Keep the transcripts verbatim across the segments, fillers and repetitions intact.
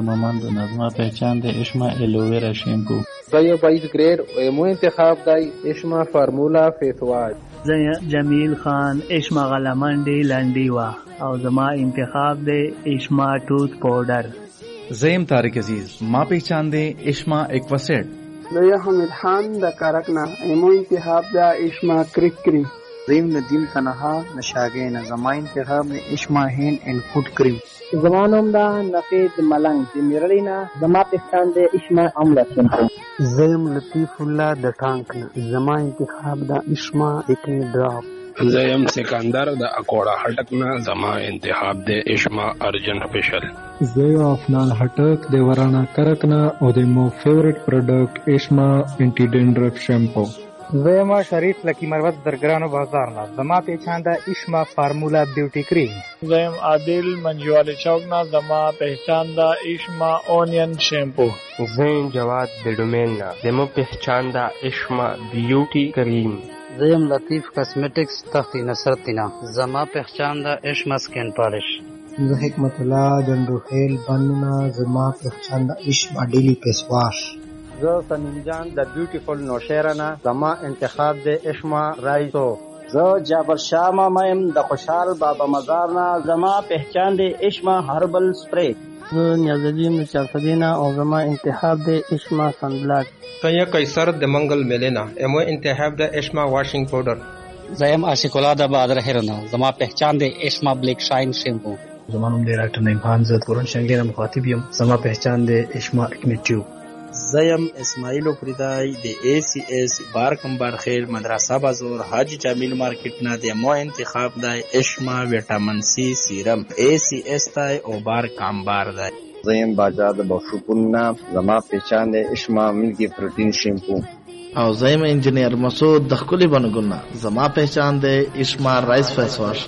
ممند نظمه پہچان دے اشما ایلوویرا شیمپو. زي بايد جريد مو انتخاب داي اشما فارمولا فيس واش. زي جمیل خان اشما غلمنڈی لنڈی وا او زما انتخاب دے اشما ٹوتھ پاؤڈر. زیم طارق عزیز ما پہچان دے اشما ایکواسیڈ. زي حمید خان دا کارکنا ایمو انتخاب دا اشما کریک کریم. زیم ندیم تنها نشاگین زما انتخاب دے اشما هین ان فوڈ کریم. زمانم دا نقید ملنگ جمیرلینا زما پہچان دے اشما عملہ شیمپو. زیم لطیف اللہ دا ٹانکنا زما انتخاب دا اشما اکنی ڈراپ. زیم سکندر دا اکوڑا ہٹکنا زما انتخاب دے اشما ارجن فیشل. زیم افنان ہٹک دے ورانا کرکنا او دے مو فیورٹ پروڈکٹ اشما انٹی ڈینڈرف شیمپو. زیم شریف لکی مروت درگرانو بازارنا زما پہچان دا اشما فارمولا بیوٹی کریم. زیم عادل منجوالی چوکنا زما پہچان دا اشما اونین شیمپو. زیم جواد بیڈومیننا زما پہچان دا اشما بیوٹی کریم. زیم لطیف کاسمیٹکس تختی نصرتینا زما پہچان دا اشما سکین پالش. زه حکمت الله دندوخیل بندنا زما پہچان دا اشما ڈیلی فیس واش. زه سمیم جان د بیوټیفل نوشیرنا زما انتخاب دے اشما رایسو. زه جعفر شاه مامایم د خوشحال بابا مزارنا زما پہچان دے اشما ہربل سپرے. زه نیازالدین چارفدینا او زما انتخاب دے اشما سن بلاک. سیا قیصر د منگل میلینا ایمو انتخاب دے اشما واشنگ پاؤڈر. زیم عاشق الله د بادر هرنا زما پہچان دے اشما بلیک شاین شیمپو. زمانم دے ډاکټر نعیم خان زه قرآن شنګیر مخاطب یم زما پہچان دے اشما اکمی ټیوب. زیم اسماعیل فریدای د ای سی ایس بار کمبار خیر مدرسہ بازور حاجی جمیل مارکیٹ نا د مو انتخاب دای اشما ویٹامن سی سیرم ای سی ایس تای او بار کمبار دای. زیم باجاد بوشوپنا زما پہچان دے اشما ملکی پروٹین شیمپو. او زیم انجینئر مسعود دخکلی بنگنا زما پہچان دے اشما رائس فیس واش.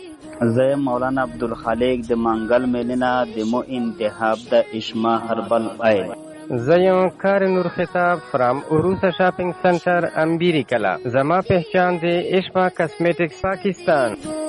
زیم مولانا عبدالخالق د منگل میلینا د مو انتخاب د اشما ہربل آئل. زیم کار نور خطاب فرام عروسا شاپنگ سنٹر امبیری کلا زما پہچان دے اشما کاسمیٹکس پاکستان.